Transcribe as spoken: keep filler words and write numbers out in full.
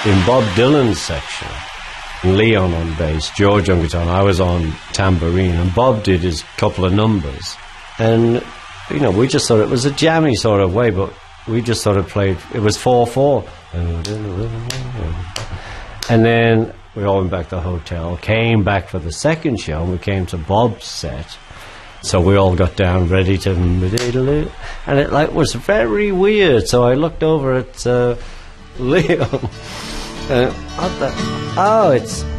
in Bob Dylan's section, Leon on bass, George on guitar, and I was on tambourine, and Bob did his couple of numbers. And, you know, we just thought it was a jammy sort of way, but we just sort of played, it was four four. And then we all went back to the hotel, came back for the second show, and we came to Bob's set. So we all got down, ready to... And it like was very weird. So I looked over at uh, Leo. Uh, what the, oh, it's...